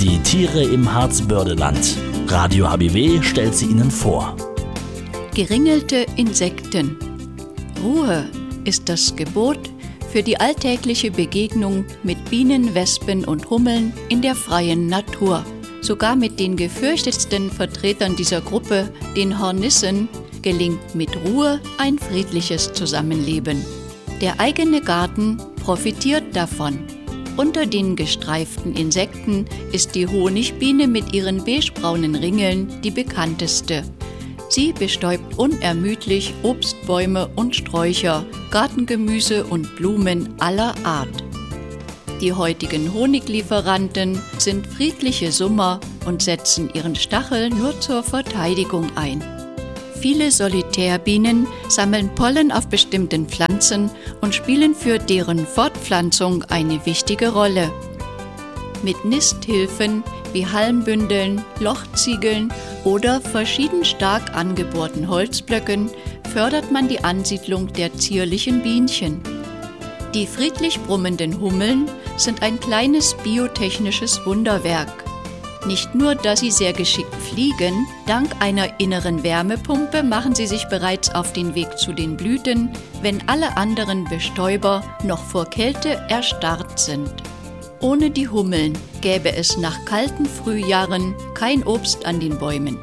Die Tiere im Harzbördeland. Radio HBW stellt sie Ihnen vor. Geringelte Insekten. Ruhe ist das Gebot für die alltägliche Begegnung mit Bienen, Wespen und Hummeln in der freien Natur. Sogar mit den gefürchtetsten Vertretern dieser Gruppe, den Hornissen, gelingt mit Ruhe ein friedliches Zusammenleben. Der eigene Garten profitiert davon. Unter den gestreiften Insekten ist die Honigbiene mit ihren beigebraunen Ringeln die bekannteste. Sie bestäubt unermüdlich Obstbäume und Sträucher, Gartengemüse und Blumen aller Art. Die heutigen Honiglieferanten sind friedliche Summer und setzen ihren Stachel nur zur Verteidigung ein. Viele Solitärbienen sammeln Pollen auf bestimmten Pflanzen und spielen für deren Fortpflanzung eine wichtige Rolle. Mit Nisthilfen wie Halmbündeln, Lochziegeln oder verschieden stark angebohrten Holzblöcken fördert man die Ansiedlung der zierlichen Bienchen. Die friedlich brummenden Hummeln sind ein kleines biotechnisches Wunderwerk. Nicht nur, dass sie sehr geschickt fliegen, dank einer inneren Wärmepumpe machen sie sich bereits auf den Weg zu den Blüten, wenn alle anderen Bestäuber noch vor Kälte erstarrt sind. Ohne die Hummeln gäbe es nach kalten Frühjahren kein Obst an den Bäumen.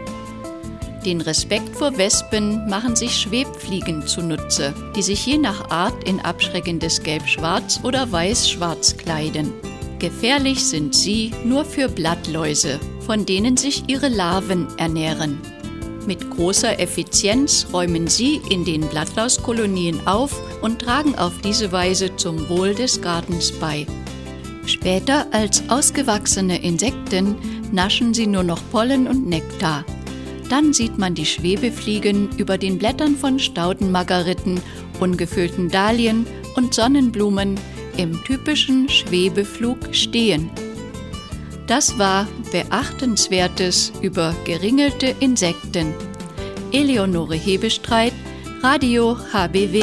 Den Respekt vor Wespen machen sich Schwebfliegen zunutze, die sich je nach Art in abschreckendes Gelb-Schwarz oder Weiß-Schwarz kleiden. Gefährlich sind sie nur für Blattläuse, von denen sich ihre Larven ernähren. Mit großer Effizienz räumen sie in den Blattlauskolonien auf und tragen auf diese Weise zum Wohl des Gartens bei. Später als ausgewachsene Insekten naschen sie nur noch Pollen und Nektar. Dann sieht man die Schwebefliegen über den Blättern von Staudenmargeriten, ungefüllten Dahlien und Sonnenblumen im typischen Schwebeflug stehen. Das war Beachtenswertes über geringelte Insekten. Eleonore Hebestreit, Radio HBW.